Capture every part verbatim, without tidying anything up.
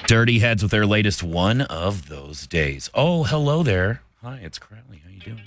Dirty Heads with their latest One of Those Days. Oh, hello there. Hi, it's Crowley. How you doing?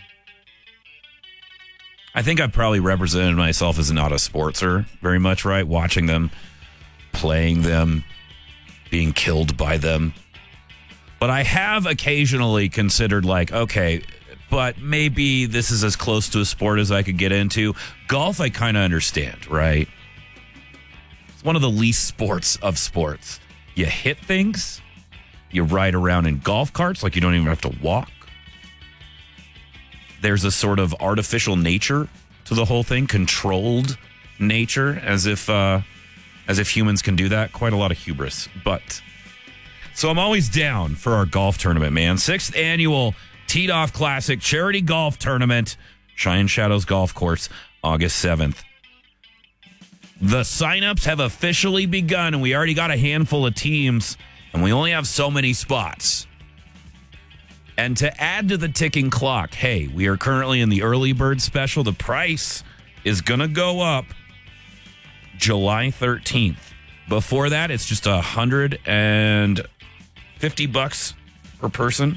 I think I've probably represented myself as not a sportser very much, right? Watching them, playing them, being killed by them. But I have occasionally considered like, okay, but maybe this is as close to a sport as I could get into. Golf, I kind of understand, right? It's one of the least sports of sports. You hit things. You ride around in golf carts like you don't even have to walk. There's a sort of artificial nature to the whole thing, controlled nature, as if uh, as if humans can do that. Quite a lot of hubris. But so I'm always down for our golf tournament, man. Sixth annual Teed Off Classic charity golf tournament, Cheyenne Shadows Golf Course, August seventh. The signups have officially begun, and we already got a handful of teams, and we only have so many spots. And to add to the ticking clock, hey, we are currently in the early bird special. The price is going to go up July thirteenth. Before that, it's just one hundred fifty bucks per person.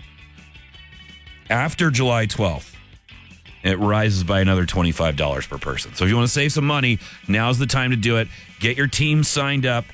After July twelfth, it rises by another twenty-five dollars per person. So if you want to save some money, now's the time to do it. Get your team signed up.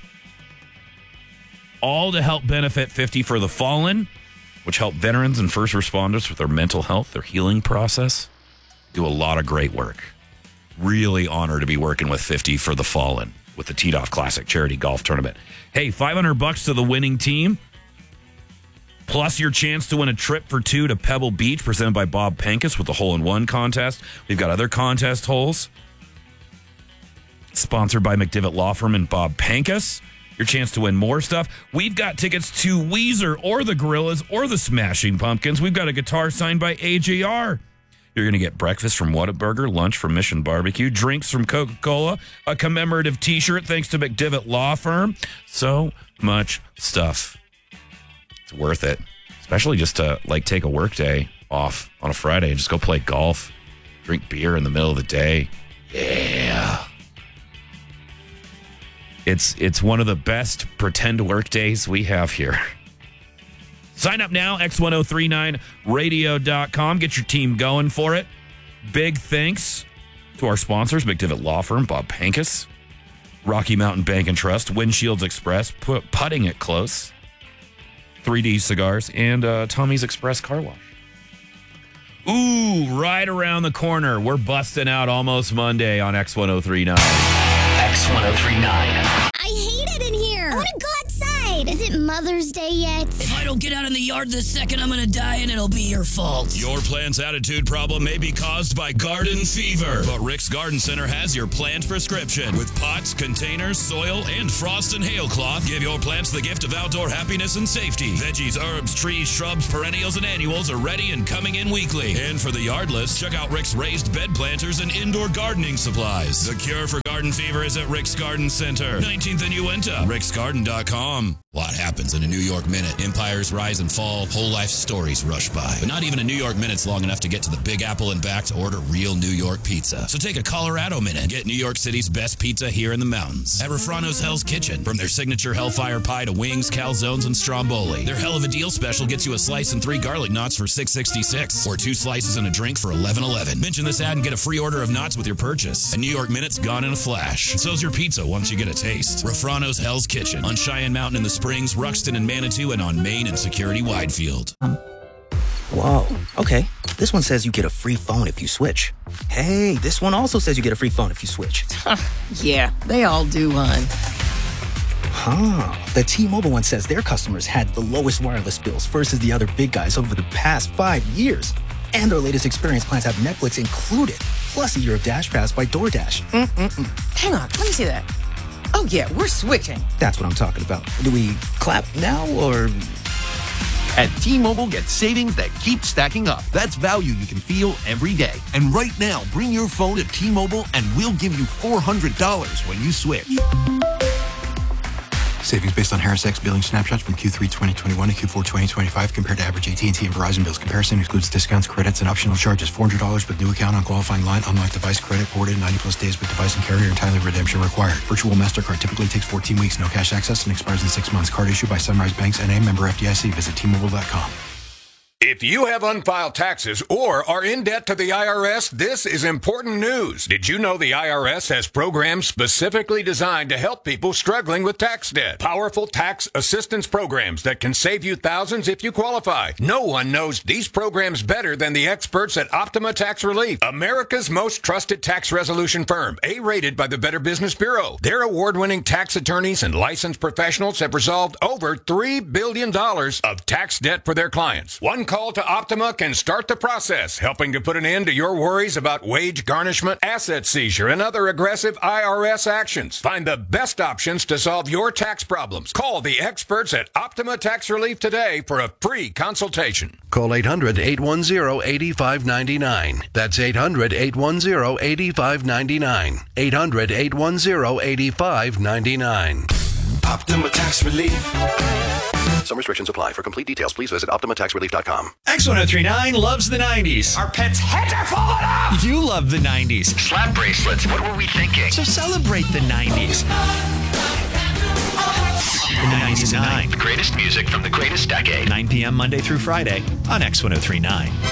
All to help benefit fifty for the Fallen, which help veterans and first responders with their mental health, their healing process. Do a lot of great work. Really honored to be working with fifty for the Fallen with the Teed Off Classic charity golf tournament. Hey, five hundred bucks to the winning team. Plus your chance to win a trip for two to Pebble Beach presented by Bob Pankus with the hole-in-one contest. We've got other contest holes. Sponsored by McDivitt Law Firm and Bob Pankus. Your chance to win more stuff. We've got tickets to Weezer or the Gorillaz or the Smashing Pumpkins. We've got a guitar signed by A J R. You're going to get breakfast from Whataburger, lunch from Mission Barbecue, drinks from Coca-Cola, a commemorative T-shirt thanks to McDivitt Law Firm. So much stuff. It's worth it, especially just to like take a work day off on a Friday and just go play golf, drink beer in the middle of the day. Yeah. It's it's one of the best pretend work days we have here. Sign up now, x ten thirty-nine radio dot com. Get your team going for it. Big thanks to our sponsors, McDivitt Law Firm, Bob Pankus, Rocky Mountain Bank and Trust, Windshields Express, put, Putting It Close, three D Cigars, and uh, Tommy's Express Car Wash. Ooh, right around the corner. We're busting out almost Monday on X ten thirty-nine. X ten thirty-nine. I hate it in here. I want to go outside. Is it Mother's Day yet? If I don't get out in the yard this second, I'm going to die and it'll be your fault. Your plant's attitude problem may be caused by garden fever, but Rick's Garden Center has your plant prescription. With pots, containers, soil, and frost and hail cloth, give your plants the gift of outdoor happiness and safety. Veggies, herbs, trees, shrubs, perennials, and annuals are ready and coming in weekly. And for the yardless, check out Rick's raised bed planters and indoor gardening supplies. The cure for garden fever is at Rick's Garden Center, nineteenth and Uinta, ricks garden dot com. A lot happens in a New York minute. Empires rise and fall, whole life stories rush by. But not even a New York minute's long enough to get to the Big Apple and back to order real New York pizza. So take a Colorado minute. Get New York City's best pizza here in the mountains. At Refrano's Hell's Kitchen. From their signature Hellfire Pie to wings, calzones, and stromboli. Their Hell of a Deal special gets you a slice and three garlic knots for six sixty-six. Or two slices and a drink for eleven eleven. Mention this ad and get a free order of knots with your purchase. A New York minute's gone in a flash. So's your pizza once you get a taste. Refrano's Hell's Kitchen. On Cheyenne Mountain in the Springs, Ruxton and Manitou, and on Main and Security Widefield. Um, whoa. Okay. This one says you get a free phone if you switch. Hey, this one also says you get a free phone if you switch. Yeah, they all do, hon. Huh. The T-Mobile one says their customers had the lowest wireless bills versus the other big guys over the past five years. And their latest experience plans have Netflix included, plus a year of Dash Pass by DoorDash. Mm-mm-mm. Hang on, let me see that. Oh, yeah, we're switching. That's what I'm talking about. Do we clap now, or...? At T-Mobile, get savings that keep stacking up. That's value you can feel every day. And right now, bring your phone to T-Mobile and we'll give you four hundred dollars when you switch. Savings based on Harris X billing snapshots from Q three twenty twenty-one to Q four twenty twenty-five compared to average A T and T and Verizon bills. Comparison excludes discounts, credits, and optional charges. four hundred dollars with new account on qualifying line. Unlocked device credit ported. ninety plus days with device and carrier. Entirely redemption required. Virtual MasterCard typically takes fourteen weeks. No cash access and expires in six months. Card issued by Sunrise Banks N A, member F D I C. Visit T Mobile dot com. If you have unfiled taxes or are in debt to the I R S, this is important news. Did you know the I R S has programs specifically designed to help people struggling with tax debt? Powerful tax assistance programs that can save you thousands if you qualify. No one knows these programs better than the experts at Optima Tax Relief, America's most trusted tax resolution firm, A-rated by the Better Business Bureau. Their award-winning tax attorneys and licensed professionals have resolved over three billion dollars of tax debt for their clients. One call to Optima can start the process, helping to put an end to your worries about wage garnishment, asset seizure, and other aggressive I R S actions. Find the best options to solve your tax problems. Call the experts at Optima Tax Relief today for a free consultation. Call eight hundred, eight one zero, eight five nine nine. That's eight hundred, eight one zero, eight five nine nine. eight hundred, eight one zero, eight five nine nine. Optima Tax Relief. Some restrictions apply. For complete details, please visit optima tax relief dot com. X ten thirty-nine loves the nineties. Our pets' heads are falling off. You love the nineties. Slap bracelets. What were we thinking? So celebrate the nineties. The nineties and nine. The greatest music from the greatest decade. nine p.m. Monday through Friday on X ten thirty-nine.